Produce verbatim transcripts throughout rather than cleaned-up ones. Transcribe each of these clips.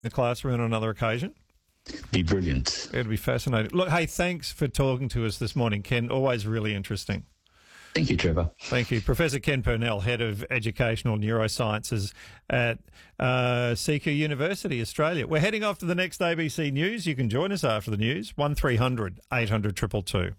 the classroom on another occasion? Be brilliant. It'd be fascinating. Look, hey, thanks for talking to us this morning, Ken. Always really interesting. Thank you, Trevor. Thank you. Professor Ken Purnell, Head of Educational Neurosciences at uh, Seeker University, Australia. We're heading off to the next A B C News. You can join us after the news. one three hundred eight hundred two two two.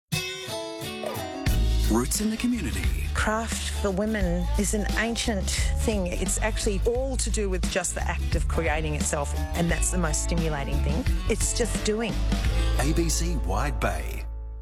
Roots in the community. Craft for women is an ancient thing. It's actually all to do with just the act of creating itself, and that's the most stimulating thing. It's just doing. A B C Wide Bay.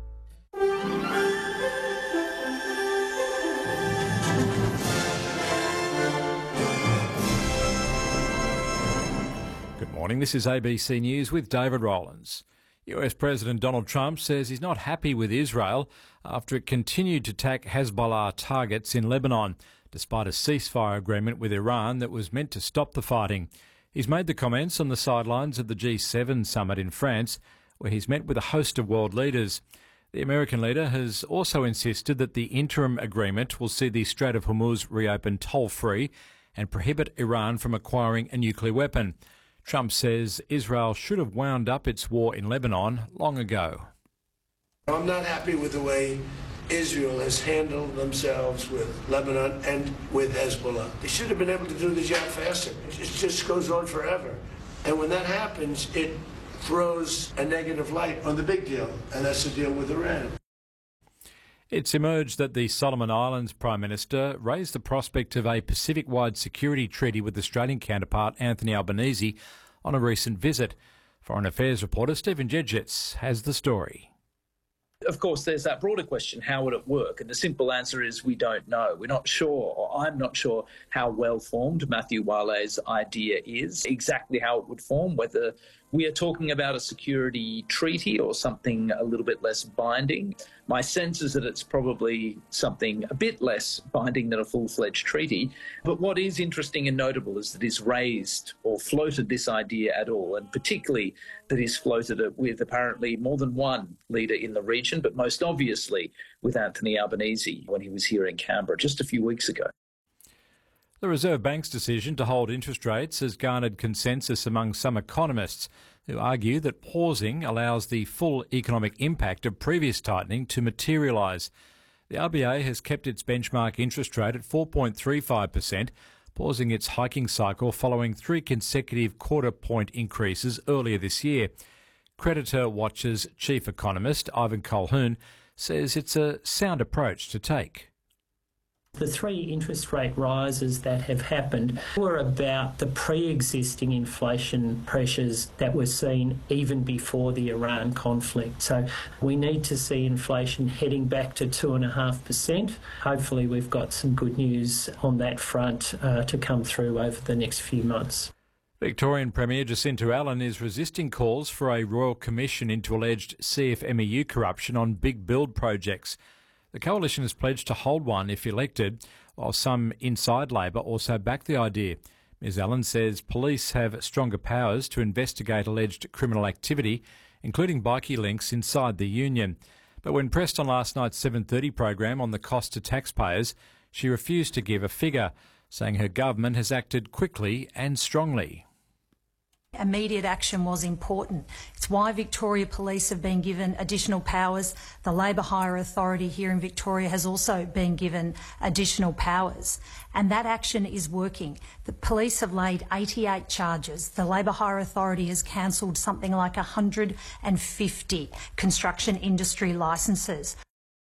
Good morning, this is A B C News with David Rowlands. U S President Donald Trump says he's not happy with Israel after it continued to attack Hezbollah targets in Lebanon, despite a ceasefire agreement with Iran that was meant to stop the fighting. He's made the comments on the sidelines of the G seven summit in France, where he's met with a host of world leaders. The American leader has also insisted that the interim agreement will see the Strait of Hormuz reopened toll-free and prohibit Iran from acquiring a nuclear weapon. Trump says Israel should have wound up its war in Lebanon long ago. I'm not happy with the way Israel has handled themselves with Lebanon and with Hezbollah. They should have been able to do the job faster. It just goes on forever. And when that happens, it throws a negative light on the big deal, and that's the deal with Iran. It's emerged that the Solomon Islands Prime Minister raised the prospect of a Pacific-wide security treaty with Australian counterpart Anthony Albanese on a recent visit. Foreign Affairs reporter Stephen Jedgetz has the story. Of course, there's that broader question, how would it work? And the simple answer is we don't know. We're not sure, or I'm not sure how well-formed Matthew Wale's idea is, exactly how it would form, whether we are talking about a security treaty or something a little bit less binding. My sense is that it's probably something a bit less binding than a full-fledged treaty. But what is interesting and notable is that he's raised or floated this idea at all, and particularly that he's floated it with apparently more than one leader in the region, but most obviously with Anthony Albanese when he was here in Canberra just a few weeks ago. The Reserve Bank's decision to hold interest rates has garnered consensus among some economists who argue that pausing allows the full economic impact of previous tightening to materialise. The R B A has kept its benchmark interest rate at four point three five percent, pausing its hiking cycle following three consecutive quarter-point increases earlier this year. Creditor Watch's chief economist, Ivan Colquhoun, says it's a sound approach to take. The three interest rate rises that have happened were about the pre-existing inflation pressures that were seen even before the Iran conflict. So we need to see inflation heading back to two point five percent. Hopefully we've got some good news on that front uh, to come through over the next few months. Victorian Premier Jacinta Allen is resisting calls for a royal commission into alleged C F M E U corruption on big build projects. The coalition has pledged to hold one if elected, while some inside Labor also back the idea. Ms Allen says police have stronger powers to investigate alleged criminal activity, including bikie links inside the union. But when pressed on last night's seven thirty program on the cost to taxpayers, she refused to give a figure, saying her government has acted quickly and strongly. Immediate action was important. It's why Victoria Police have been given additional powers. The Labour Hire Authority here in Victoria has also been given additional powers. And that action is working. The police have laid eighty-eight charges. The Labour Hire Authority has cancelled something like one hundred fifty construction industry licences.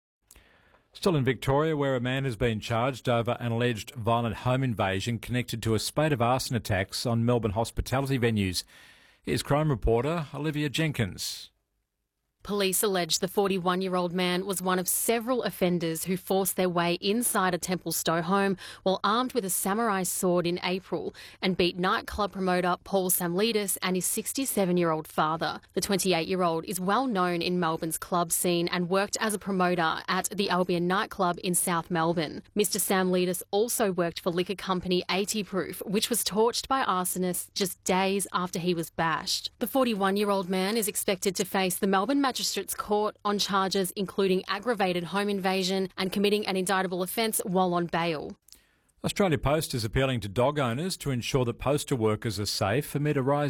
Still in Victoria, where a man has been charged over an alleged violent home invasion connected to a spate of arson attacks on Melbourne hospitality venues. Here's crime reporter Olivia Jenkins. Police allege the forty-one-year-old man was one of several offenders who forced their way inside a Templestowe home while armed with a samurai sword in April and beat nightclub promoter Paul Samlidis and his sixty-seven-year-old father. The twenty-eight-year-old is well known in Melbourne's club scene and worked as a promoter at the Albion nightclub in South Melbourne. Mister Samlidis also worked for liquor company eighty proof, which was torched by arsonists just days after he was bashed. The forty-one-year-old man is expected to face the Melbourne Magistrates Court on charges including aggravated home invasion and committing an indictable offence while on bail. Australia Post is appealing to dog owners to ensure that postal workers are safe amid a rise